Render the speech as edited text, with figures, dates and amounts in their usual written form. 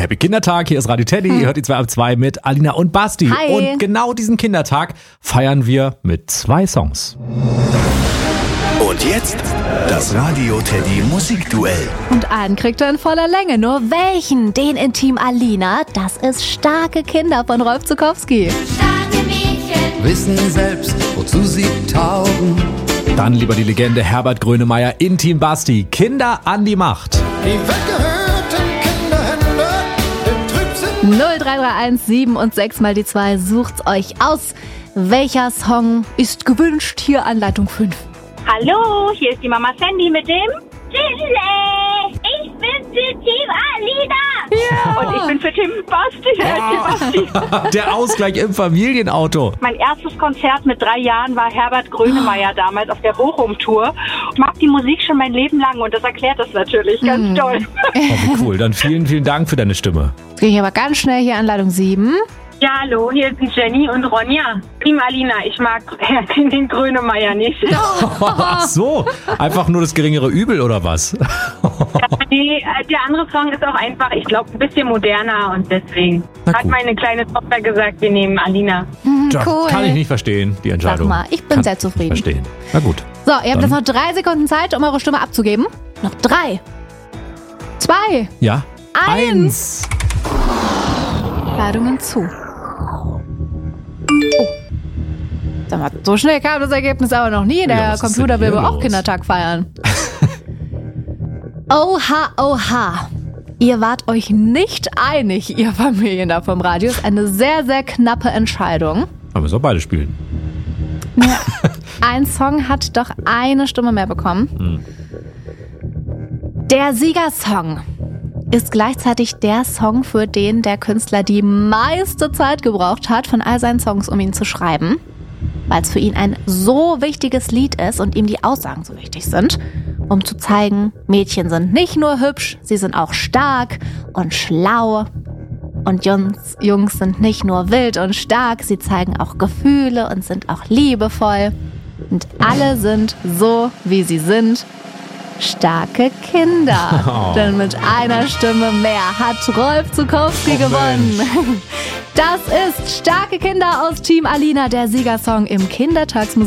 Happy Kindertag. Hier ist Radio Teddy. Ihr hört die 2 ab 2 mit Alina und Basti. Hi. Und genau diesen Kindertag feiern wir mit 2 Songs. Und jetzt das Radio Teddy Musikduell. Und einen kriegt er in voller Länge. Nur welchen? Den in Team Alina. Das ist Starke Kinder von Rolf Zuckowski. Starke Mädchen wissen selbst, wozu sie taugen. Dann lieber die Legende Herbert Grönemeyer in Team Basti. Kinder an die Macht. Die weggehörten Kinderhände im Trübsinn. 0331 7 und 6 mal die 2. Sucht's euch aus. Welcher Song ist gewünscht? Hier an Leitung 5. Hallo, hier ist die Mama Sandy mit dem Tiddle. Ich bin für Team Alina. Ja. Und ich bin für Team Basti. Der Ausgleich im Familienauto. Mein erstes Konzert mit 3 Jahren war Herbert Grönemeyer damals auf der Bochum-Tour. Ich mag die Musik schon mein Leben lang und das erklärt das natürlich ganz toll. Oh, wie cool. Dann vielen Dank für deine Stimme. Jetzt gehe ich aber ganz schnell hier an Leitung 7. Ja, hallo, hier sind Jenny und Ronja. Team Alina, ich mag den Grönemeyer nicht. Ach so, einfach nur das geringere Übel oder was? Nee, der andere Song ist auch einfach, ich glaube, ein bisschen moderner und deswegen hat meine kleine Tochter gesagt, wir nehmen Alina. Das Cool. kann ich nicht verstehen, die Entscheidung. Sag mal, ich bin sehr zufrieden. Verstehen. Na gut. So, ihr habt jetzt noch 3 Sekunden Zeit, um eure Stimme abzugeben. Noch 3, 2, Ja. 1. Ladungen zu. Oh. Sag mal, so schnell kam das Ergebnis aber noch nie. Der Ja, was ist Computer denn will hier wohl auch los? Kindertag feiern. Oha, oha. Ihr wart euch nicht einig, ihr Familien da vom Radio. Ist eine sehr, sehr knappe Entscheidung. Aber müssen wir beide spielen. Ja, ein Song hat doch eine Stimme mehr bekommen. Der Siegersong ist gleichzeitig der Song, für den der Künstler die meiste Zeit gebraucht hat von all seinen Songs, um ihn zu schreiben. Weil es für ihn ein so wichtiges Lied ist und ihm die Aussagen so wichtig sind, um zu zeigen, Mädchen sind nicht nur hübsch, sie sind auch stark und schlau. Und Jungs sind nicht nur wild und stark, sie zeigen auch Gefühle und sind auch liebevoll. Und alle sind so, wie sie sind. Starke Kinder. Oh. Denn mit einer Stimme mehr hat Rolf Zuckowski gewonnen. Das ist Starke Kinder aus Team Alina, der Siegersong im Kindertagsmusik.